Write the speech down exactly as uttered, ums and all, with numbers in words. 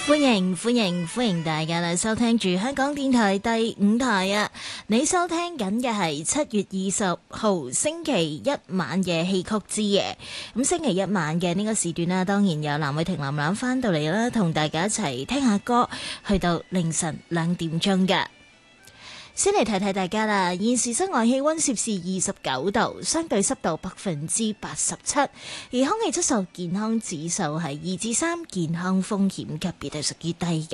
歡迎歡迎歡迎大家嚟收聽住香港電台第五台啊！你收聽緊嘅係七月二十號星期一晚嘅戲曲之夜。咁星期一晚嘅呢個時段啦，當然有藍偉霆藍藍翻到嚟啦，同大家一齊聽下歌，去到凌晨兩點鐘嘅。先嚟提提大家啦，現時室外氣溫攝氏二十九度，相對濕度百分之八十七，而空氣質素健康指數係二至三，健康風險級別係屬於低嘅。